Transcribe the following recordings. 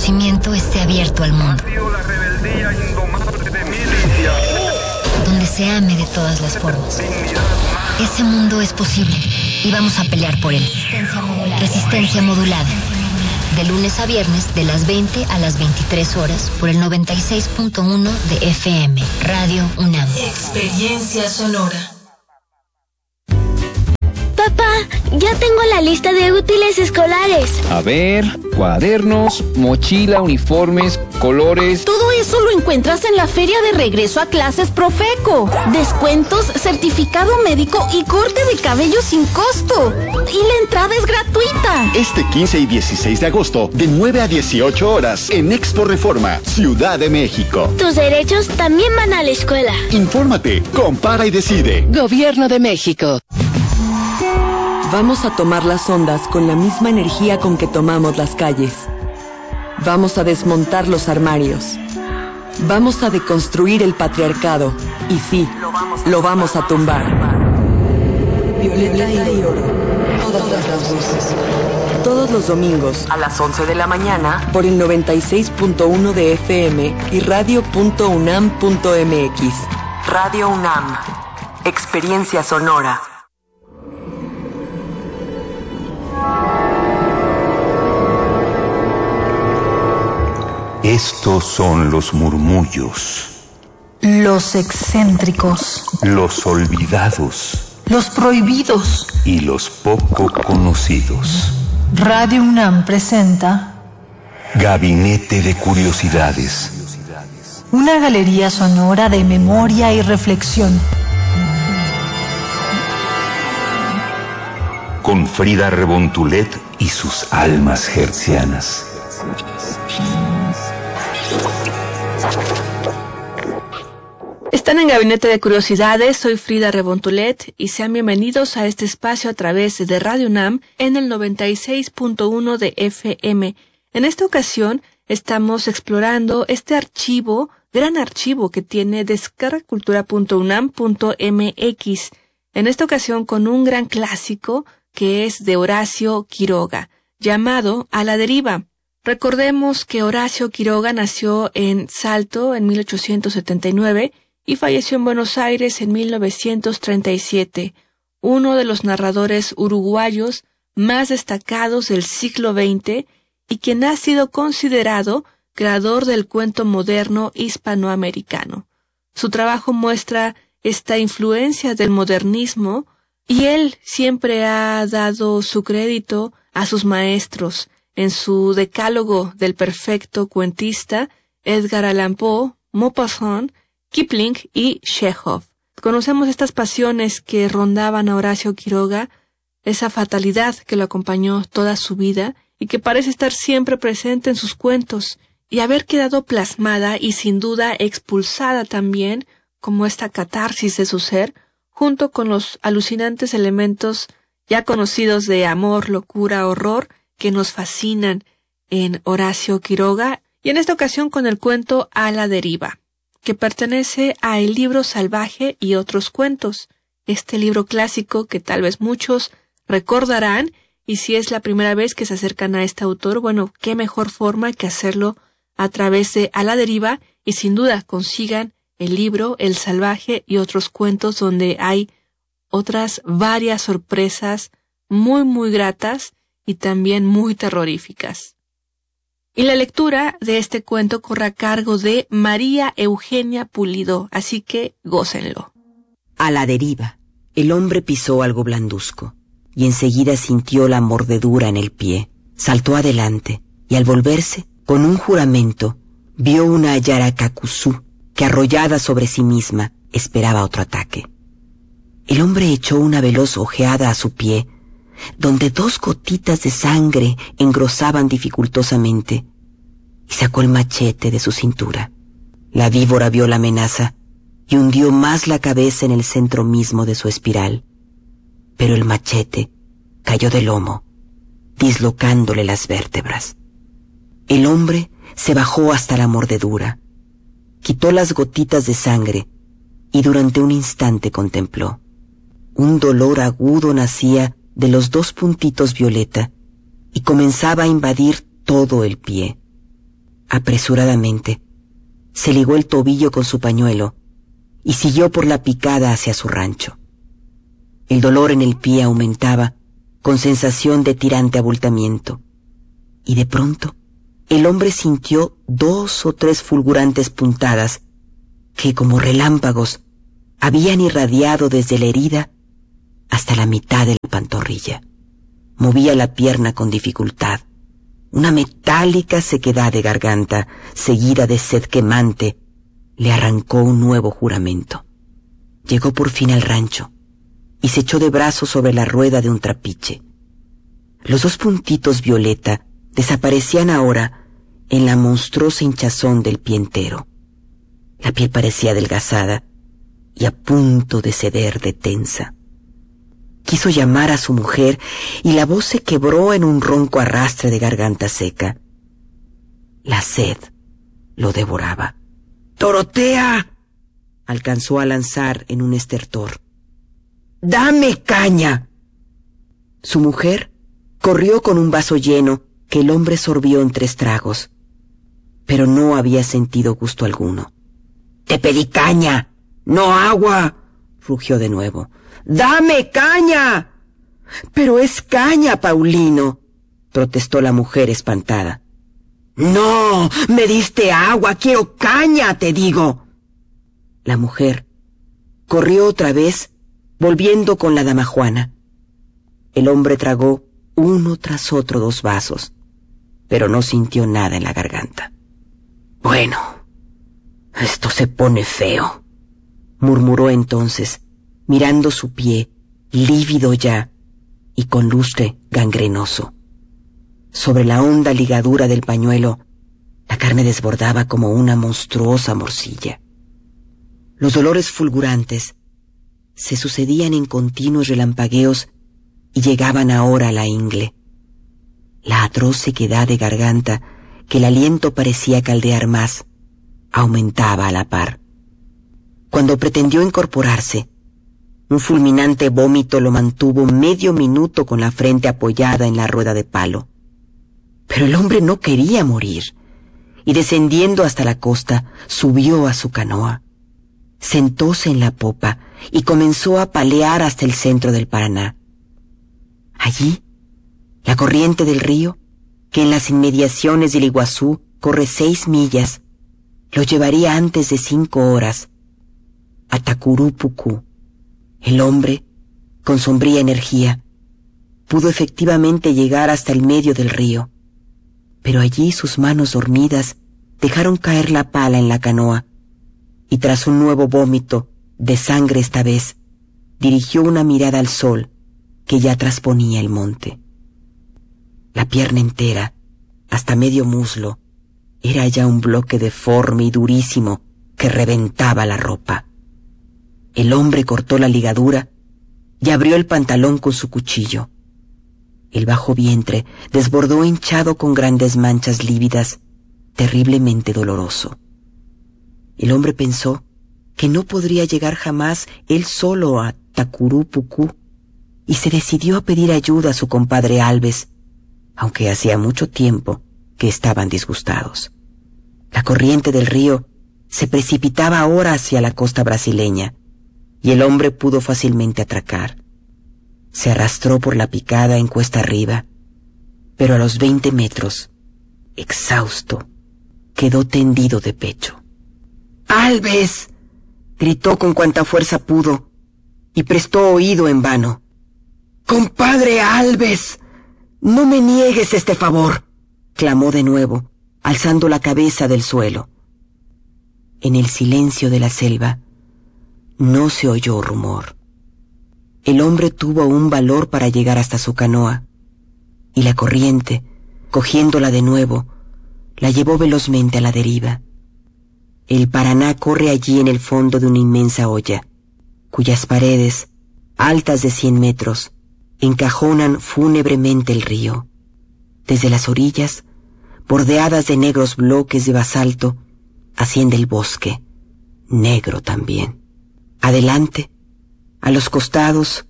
conocimiento esté abierto al mundo. Donde se ame de todas las formas. Ese mundo es posible y vamos a pelear por él. Resistencia modulada. De lunes a viernes, de las 20 a las 23 horas, por el 96.1 de FM, Radio UNAM. Experiencia sonora. Papá, ya tengo la lista de útiles escolares. A ver, cuadernos, mochila, uniformes, colores. Todo eso lo encuentras en la feria de regreso a clases Profeco. Descuentos, certificado médico y corte de cabello sin costo. Y la entrada es gratuita. Este 15 y 16 de agosto, de 9 a 18 horas, en Expo Reforma, Ciudad de México. Tus derechos también van a la escuela. Infórmate, compara y decide. Gobierno de México. Vamos a tomar las ondas con la misma energía con que tomamos las calles. Vamos a desmontar los armarios. Vamos a deconstruir el patriarcado. Y sí, lo vamos a tumbar. Violeta y oro. Todas las voces. Todos los domingos a las 11 de la mañana por el 96.1 de FM y radio.unam.mx. Radio UNAM. Experiencia sonora. Estos son los murmullos. Los excéntricos. Los olvidados. Los prohibidos. Y los poco conocidos. Radio UNAM presenta Gabinete de Curiosidades. Una galería sonora de memoria y reflexión. Con Frida Rebontulet y sus almas hertzianas. Están en Gabinete de Curiosidades, soy Frida Rebontulet y sean bienvenidos a este espacio a través de Radio UNAM en el 96.1 de FM. En esta ocasión estamos explorando este archivo, gran archivo que tiene descargacultura.unam.mx. En esta ocasión con un gran clásico que es de Horacio Quiroga, llamado A la deriva. Recordemos que Horacio Quiroga nació en Salto en 1879 y falleció en Buenos Aires en 1937, uno de los narradores uruguayos más destacados del siglo XX y quien ha sido considerado creador del cuento moderno hispanoamericano. Su trabajo muestra esta influencia del modernismo y él siempre ha dado su crédito a sus maestros. En su decálogo del perfecto cuentista, Edgar Allan Poe, Maupassant, Kipling y Chekhov. Conocemos estas pasiones que rondaban a Horacio Quiroga, esa fatalidad que lo acompañó toda su vida y que parece estar siempre presente en sus cuentos y haber quedado plasmada y sin duda expulsada también como esta catarsis de su ser, junto con los alucinantes elementos ya conocidos de amor, locura, horror, que nos fascinan en Horacio Quiroga, y en esta ocasión con el cuento A la deriva, que pertenece a El libro salvaje y otros cuentos, este libro clásico que tal vez muchos recordarán, y si es la primera vez que se acercan a este autor, bueno, qué mejor forma que hacerlo a través de A la deriva, y sin duda consigan el libro El salvaje y otros cuentos, donde hay otras varias sorpresas muy muy gratas y también muy terroríficas. Y la lectura de este cuento corre a cargo de María Eugenia Pulido, así que gócenlo. A la deriva, el hombre pisó algo blanduzco, y enseguida sintió la mordedura en el pie. Saltó adelante, y al volverse, con un juramento, vio una Yaracacuzú, que arrollada sobre sí misma, esperaba otro ataque. El hombre echó una veloz ojeada a su pie, donde 2 gotitas de sangre engrosaban dificultosamente, y sacó el machete de su cintura. La víbora vio la amenaza y hundió más la cabeza en el centro mismo de su espiral, pero el machete cayó del lomo, dislocándole las vértebras. El hombre se bajó hasta la mordedura, quitó las gotitas de sangre y durante un instante contempló. Un dolor agudo nacía de los 2 puntitos violeta y comenzaba a invadir todo el pie. Apresuradamente, se ligó el tobillo con su pañuelo y siguió por la picada hacia su rancho. El dolor en el pie aumentaba con sensación de tirante abultamiento, y de pronto el hombre sintió 2 o 3 fulgurantes puntadas que, como relámpagos, habían irradiado desde la herida hasta la mitad de la pantorrilla. Movía la pierna con dificultad. Una metálica sequedad de garganta, seguida de sed quemante, le arrancó un nuevo juramento. Llegó por fin al rancho y se echó de brazos sobre la rueda de un trapiche. Los 2 puntitos violeta desaparecían ahora en la monstruosa hinchazón del pie entero. La piel parecía adelgazada y a punto de ceder de tensa. Quiso llamar a su mujer y la voz se quebró en un ronco arrastre de garganta seca. La sed lo devoraba. ¡Dorotea!, alcanzó a lanzar en un estertor. ¡Dame caña! Su mujer corrió con un vaso lleno que el hombre sorbió en 3 tragos, pero no había sentido gusto alguno. ¡Te pedí caña, no agua!, rugió de nuevo. ¡Dame caña! Pero es caña, Paulino, protestó la mujer espantada. No, me diste agua, quiero caña, te digo. La mujer corrió otra vez, volviendo con la dama Juana. El hombre tragó uno tras otro 2 vasos, pero no sintió nada en la garganta. Bueno, esto se pone feo, murmuró entonces, mirando su pie, lívido ya y con lustre gangrenoso. Sobre la honda ligadura del pañuelo, la carne desbordaba como una monstruosa morcilla. Los dolores fulgurantes se sucedían en continuos relampagueos y llegaban ahora a la ingle. La atroz sequedad de garganta, que el aliento parecía caldear más, aumentaba a la par. Cuando pretendió incorporarse, un fulminante vómito lo mantuvo medio minuto con la frente apoyada en la rueda de palo. Pero el hombre no quería morir, y descendiendo hasta la costa, subió a su canoa. Sentóse en la popa y comenzó a palear hasta el centro del Paraná. Allí, la corriente del río, que en las inmediaciones del Iguazú corre 6 millas, lo llevaría antes de 5 horas a Tacurupucú. El hombre, con sombría energía, pudo efectivamente llegar hasta el medio del río, pero allí sus manos dormidas dejaron caer la pala en la canoa, y tras un nuevo vómito, de sangre esta vez, dirigió una mirada al sol que ya trasponía el monte. La pierna entera, hasta medio muslo, era ya un bloque deforme y durísimo que reventaba la ropa. El hombre cortó la ligadura y abrió el pantalón con su cuchillo. El bajo vientre desbordó hinchado con grandes manchas lívidas, terriblemente doloroso. El hombre pensó que no podría llegar jamás él solo a Tacurupucú y se decidió a pedir ayuda a su compadre Alves, aunque hacía mucho tiempo que estaban disgustados. La corriente del río se precipitaba ahora hacia la costa brasileña y el hombre pudo fácilmente atracar. Se arrastró por la picada en cuesta arriba, pero a los 20 metros, exhausto, quedó tendido de pecho. ¡Alves!, gritó con cuanta fuerza pudo y prestó oído en vano. ¡Compadre Alves! ¡No me niegues este favor!, clamó de nuevo, alzando la cabeza del suelo. En el silencio de la selva no se oyó rumor. El hombre tuvo aún valor para llegar hasta su canoa, y la corriente, cogiéndola de nuevo, la llevó velozmente a la deriva. El Paraná corre allí en el fondo de una inmensa hoya, cuyas paredes, altas de 100 metros, encajonan fúnebremente el río. Desde las orillas, bordeadas de negros bloques de basalto, asciende el bosque, negro también. Adelante, a los costados,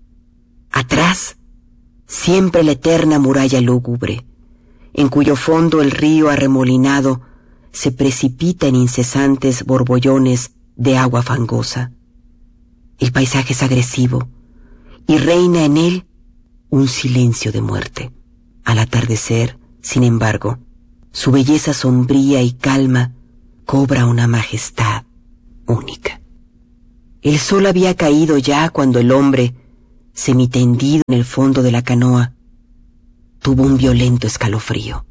atrás, siempre la eterna muralla lúgubre, en cuyo fondo el río arremolinado se precipita en incesantes borbollones de agua fangosa. El paisaje es agresivo y reina en él un silencio de muerte. Al atardecer, sin embargo, su belleza sombría y calma cobra una majestad única. El sol había caído ya cuando el hombre, semitendido en el fondo de la canoa, tuvo un violento escalofrío.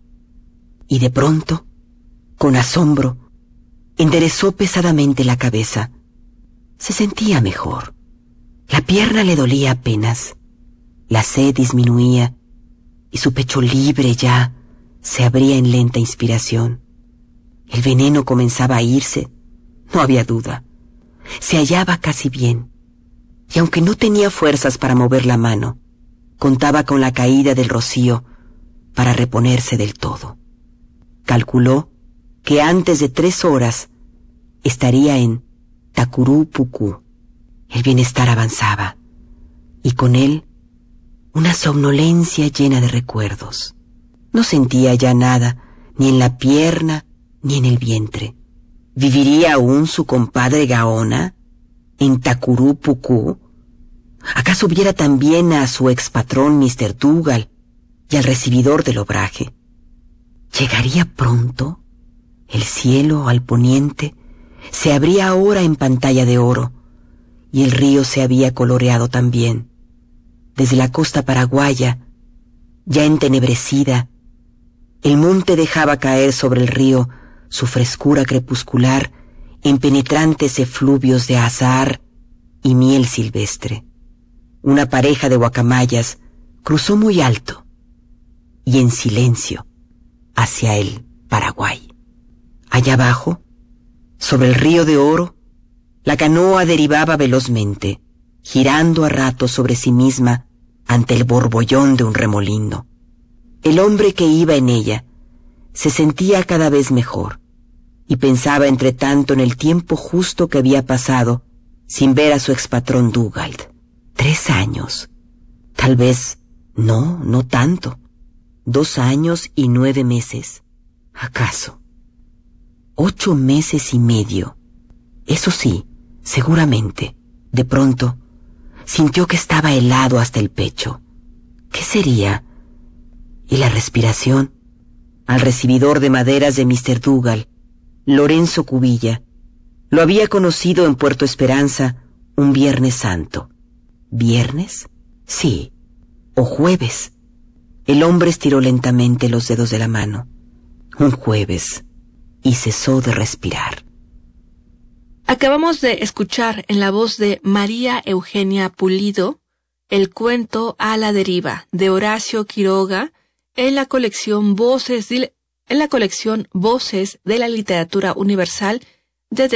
Y de pronto, con asombro, enderezó pesadamente la cabeza. Se sentía mejor. La pierna le dolía apenas. La sed disminuía y su pecho libre ya se abría en lenta inspiración. El veneno comenzaba a irse, no había duda. Se hallaba casi bien. Y aunque no tenía fuerzas para mover la mano, contaba con la caída del rocío para reponerse del todo. Calculó que antes de 3 horas estaría en Tacurupucú. El bienestar avanzaba, y con él una somnolencia llena de recuerdos. No sentía ya nada, ni en la pierna, ni en el vientre. ¿Viviría aún su compadre Gaona en Tacurupucú? ¿Acaso viera también a su expatrón Mr. Dougal y al recibidor del obraje? ¿Llegaría pronto? El cielo al poniente se abría ahora en pantalla de oro, y el río se había coloreado también. Desde la costa paraguaya, ya entenebrecida, el monte dejaba caer sobre el río su frescura crepuscular en penetrantes efluvios de azahar y miel silvestre. Una pareja de guacamayas cruzó muy alto y en silencio hacia el Paraguay. Allá abajo, sobre el río de oro, la canoa derivaba velozmente, girando a ratos sobre sí misma ante el borbollón de un remolino. El hombre que iba en ella se sentía cada vez mejor y pensaba entre tanto en el tiempo justo que había pasado sin ver a su expatrón Dougal. 3 años. Tal vez, no tanto. 2 años y 9 meses. ¿Acaso? 8 meses y medio. Eso sí, seguramente, de pronto, sintió que estaba helado hasta el pecho. ¿Qué sería? Y la respiración, al recibidor de maderas de Mr. Dougal, Lorenzo Cubilla, lo había conocido en Puerto Esperanza un Viernes Santo. ¿Viernes? Sí. ¿O jueves? El hombre estiró lentamente los dedos de la mano. Un jueves. Y cesó de respirar. Acabamos de escuchar en la voz de María Eugenia Pulido el cuento A la deriva de Horacio Quiroga en la colección Voces de la Literatura Universal de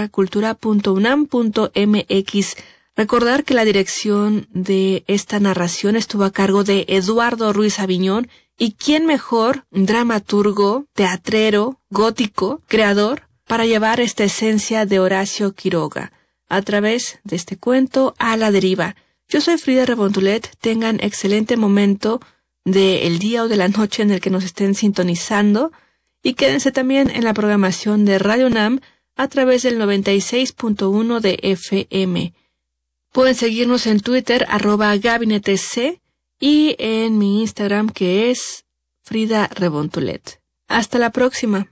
descargacultura.unam.mx. Recordar que la dirección de esta narración estuvo a cargo de Eduardo Ruiz Aviñón, y quién mejor, dramaturgo, teatrero, gótico, creador, para llevar esta esencia de Horacio Quiroga a través de este cuento A la deriva. Yo soy Frida Rebontulet. Tengan excelente momento del día o de la noche en el que nos estén sintonizando, y quédense también en la programación de Radio UNAM a través del 96.1 de FM. Pueden seguirnos en Twitter, @gabinetec, y en mi Instagram, que es Frida Rebontulet. Hasta la próxima.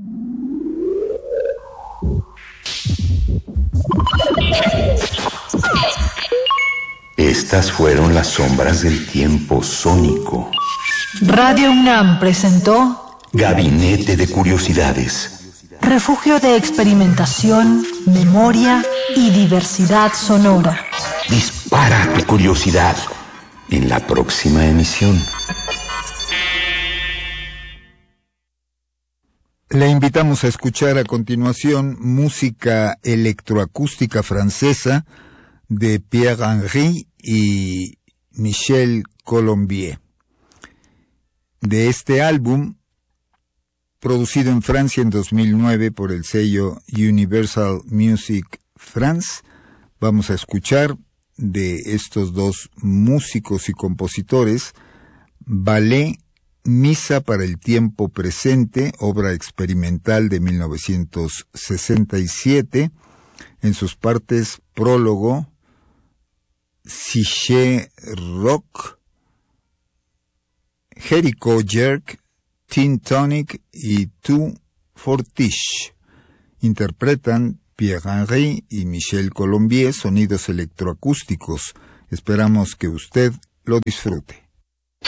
Estas fueron las sombras del tiempo sónico. Radio UNAM presentó Gabinete de Curiosidades. Refugio de experimentación, memoria y diversidad sonora. Dispara tu curiosidad en la próxima emisión. Le invitamos a escuchar a continuación música electroacústica francesa de Pierre Henry y Michel Colombier. De este álbum, producido en Francia en 2009 por el sello Universal Music France, vamos a escuchar de estos dos músicos y compositores Ballet Misa para el tiempo presente, obra experimental de 1967, en sus partes prólogo, Siché Rock, Jericho Jerk, Tin Tonic y Two Fortiche. Interpretan Pierre-Henry y Michel Colombier, sonidos electroacústicos. Esperamos que usted lo disfrute.